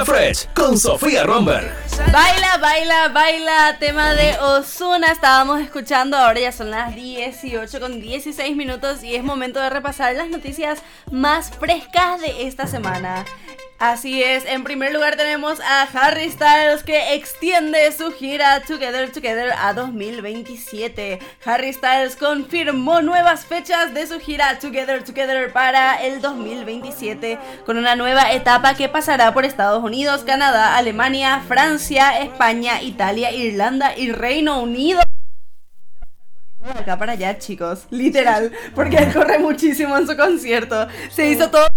Fresh con Sofía Romberg. Baila, baila, baila, tema de Ozuna estábamos escuchando, ahora ya son las 18:16 y es momento de repasar las noticias más frescas de esta semana. Así es, en primer lugar tenemos a Harry Styles que extiende su gira Together Together a 2027. Harry Styles confirmó nuevas fechas de su gira Together Together para el 2027 con una nueva etapa que pasará por Estados Unidos, Canadá, Alemania, Francia, España, Italia, Irlanda y Reino Unido. De acá para allá, chicos, literal, porque él corre muchísimo en su concierto. Se hizo todo.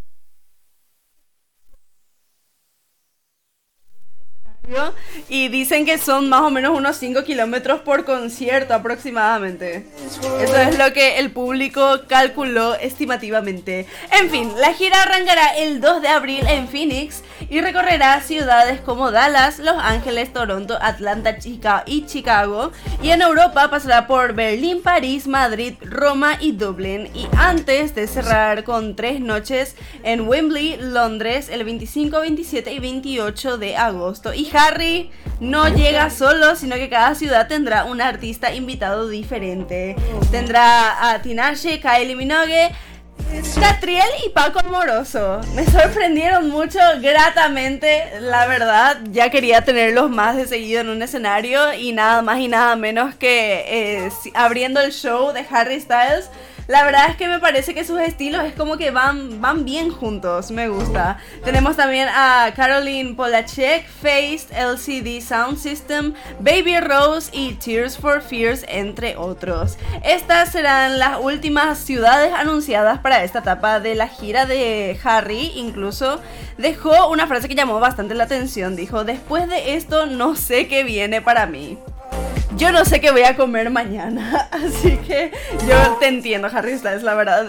Y dicen que son más o menos unos 5 kilómetros por concierto aproximadamente. Eso es lo que el público calculó estimativamente. En fin, la gira arrancará el 2 de abril en Phoenix y recorrerá ciudades como Dallas, Los Ángeles, Toronto, Atlanta, Chicago. Y en Europa pasará por Berlín, París, Madrid, Roma y Dublín. Y antes de cerrar con 3 noches en Wembley, Londres, el 25, 27 y 28 de agosto. Y Harry no llega solo, sino que cada ciudad tendrá un artista invitado diferente. Tendrá a Tinashe, Kylie Minogue, Catriel y Paco Amoroso. Me sorprendieron mucho, gratamente, la verdad. Ya quería tenerlos más de seguido en un escenario y nada más y nada menos que abriendo el show de Harry Styles. La verdad es que me parece que sus estilos es como que van bien juntos, me gusta. Tenemos también a Caroline Polachek, Faced, LCD Sound System, Baby Rose y Tears for Fears, entre otros. Estas serán las últimas ciudades anunciadas para esta etapa de la gira de Harry. Incluso dejó una frase que llamó bastante la atención. Dijo: después de esto no sé qué viene para mí. Yo no sé qué voy a comer mañana, así que yo te entiendo, Harry Styles, la verdad,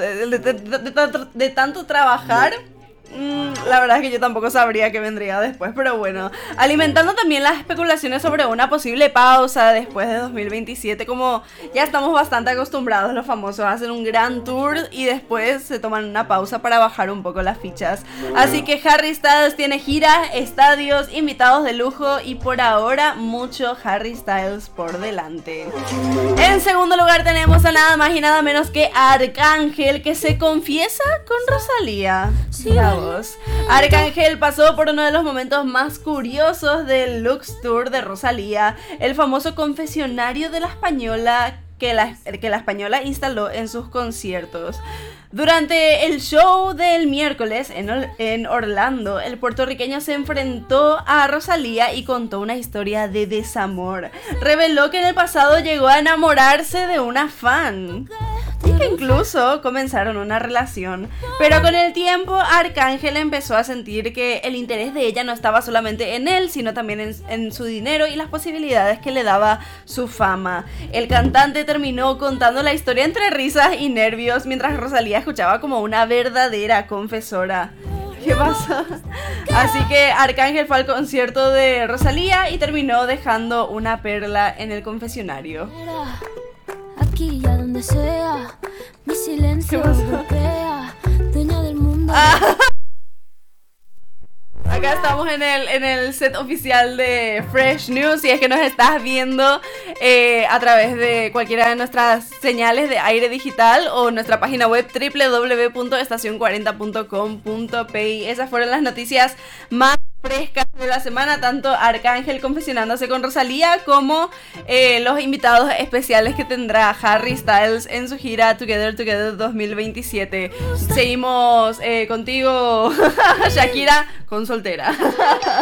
de tanto trabajar, la verdad es que yo tampoco sabría qué vendría después, pero bueno, alimentando también las especulaciones sobre una posible pausa después de 2027, como ya estamos bastante acostumbrados los famosos a hacer un gran tour y después se toman una pausa para bajar un poco las fichas. Así que Harry Styles tiene giras, estadios, invitados de lujo y por ahora mucho Harry Styles por delante. En segundo lugar tenemos a nada más y nada menos que Arcángel, que se confiesa con Rosalía. Arcángel pasó por uno de los momentos más curiosos del Lux Tour de Rosalía, el famoso confesionario de la española que la española instaló en sus conciertos. Durante el show del miércoles en Orlando, el puertorriqueño se enfrentó a Rosalía y contó una historia de desamor. Reveló que en el pasado llegó a enamorarse de una fan y que incluso comenzaron una relación, pero con el tiempo Arcángel empezó a sentir que el interés de ella no estaba solamente en él, sino también en su dinero y las posibilidades que le daba su fama. El cantante terminó contando la historia entre risas y nervios, mientras Rosalía escuchaba como una verdadera confesora. ¿Qué pasa? Así que Arcángel fue al concierto de Rosalía y terminó dejando una perla en el confesionario. Aquí y a donde sea, mi silencio golpea, dueña del mundo. Acá estamos en el set oficial de Fresh News. Y es que nos estás viendo a través de cualquiera de nuestras señales de aire digital o nuestra página web www.estacion40.com.pi. Esas fueron las noticias más frescas de la semana, tanto Arcángel confesionándose con Rosalía como los invitados especiales que tendrá Harry Styles en su gira Together Together 2027. Seguimos contigo, Shakira, con soltera.